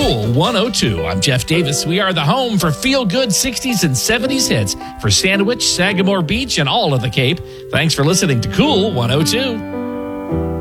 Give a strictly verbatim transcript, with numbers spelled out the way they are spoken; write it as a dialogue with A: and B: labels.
A: Cool one oh two. I'm Jeff Davis. We are the home for feel-good sixties and seventies hits for Sandwich, Sagamore Beach, and all of the Cape. Thanks for listening to Cool one oh two.